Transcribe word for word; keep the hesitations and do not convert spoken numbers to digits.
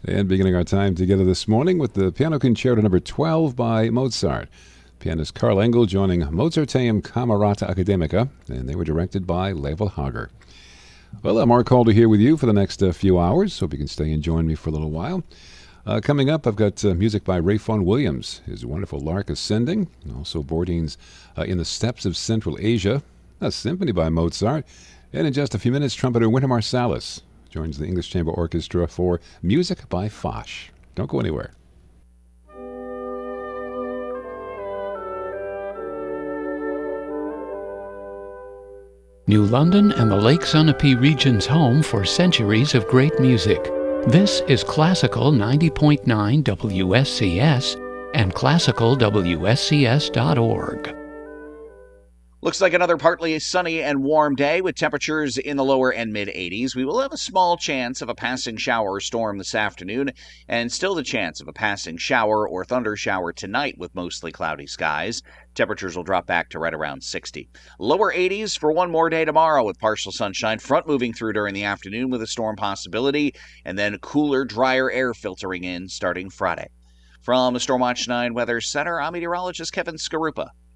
And beginning our time together this morning with the Piano Concerto number twelve by Mozart. Pianist Carl Engel joining Mozarteum Camerata Academica, and they were directed by Level Hager. Well, I'm Mark Calder here with you for the next uh, few hours. Hope you can stay and join me for a little while. Uh, coming up, I've got uh, music by Ray Vaughan Williams, his wonderful Lark Ascending, also Bourdain's uh, In the Steppes of Central Asia, a symphony by Mozart, and in just a few minutes, trumpeter Wynton Marsalis joins the English Chamber Orchestra for Music by Foch. Don't go anywhere. New London and the Lake Sunapee region's home for centuries of great music. This is Classical ninety point nine W S C S and classical W S C S dot org. Looks like another partly sunny and warm day with temperatures in the lower and mid eighties. We will have a small chance of a passing shower or storm this afternoon, and still the chance of a passing shower or thunder shower tonight with mostly cloudy skies. Temperatures will drop back to right around sixty. Lower eighties for one more day tomorrow with partial sunshine, front moving through during the afternoon with a storm possibility, and then cooler, drier air filtering in starting Friday. From the Stormwatch nine Weather Center, I'm meteorologist Kevin Skarupa.